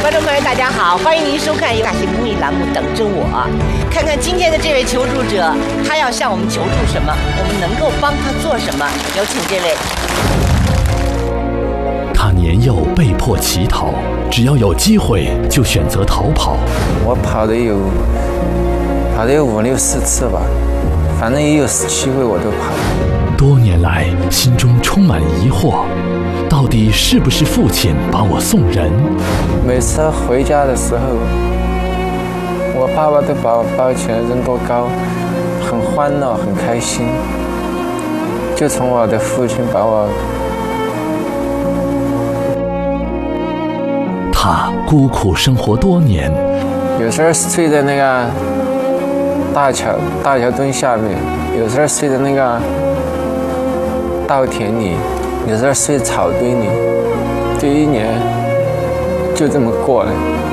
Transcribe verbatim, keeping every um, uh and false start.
观众朋友，大家好，欢迎您收看有感情公益栏目《等着我》，看看今天的这位求助者，他要向我们求助什么，我们能够帮他做什么？有请这位。 他年幼被迫乞讨，只要有机会就选择逃跑。 我跑的有跑的有五六四次吧，反正也有十七回我都跑。 多年来，心中充满疑惑，到底是不是父亲把我送人？ 每次回家的时候，我爸爸都把我抱起来扔多高，很欢乐，很开心。就从我的父亲把我。 他孤苦生活多年， 有时候睡在那个大桥大桥墩下面，有时候睡在那个稻田里，有时候睡草堆里，这一年就这么过了。